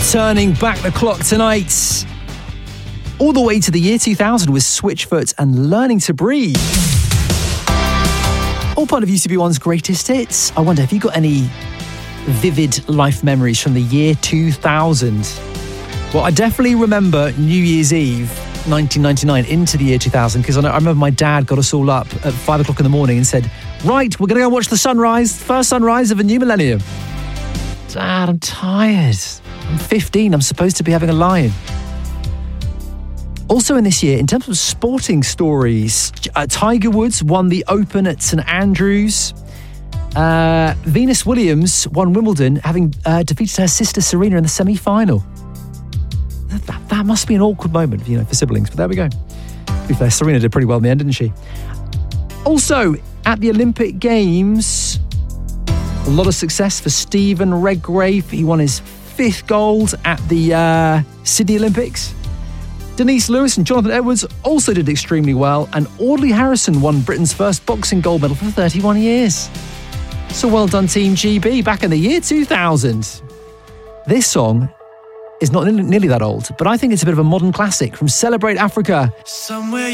Turning back the clock tonight, all the way to the year 2000 with Switchfoot and Learning to Breathe. All part of UCB1's greatest hits. I wonder, have you got any vivid life memories from the year 2000? Well, I definitely remember New Year's Eve 1999 into the year 2000, because I remember my dad got us all up at 5 o'clock in the morning and said, right, we're going to go watch the sunrise, first sunrise of a new millennium. Dad, I'm tired. I'm 15, I'm supposed to be having a lie-in. Also in this year, in terms of sporting stories, Tiger Woods won the Open at St Andrews. Venus Williams won Wimbledon, having defeated her sister Serena in the semi-final. That must be an awkward moment, for siblings, but there we go. To be fair, Serena did pretty well in the end, didn't she? Also, at the Olympic Games, a lot of success for Stephen Redgrave. He won his 5th gold at the Sydney Olympics. Denise Lewis and Jonathan Edwards also did extremely well, and Audley Harrison won Britain's first boxing gold medal for 31 years. So well done, Team GB, back in the year 2000. This song is not nearly that old, but I think it's a bit of a modern classic from Celebrate Africa. Somewhere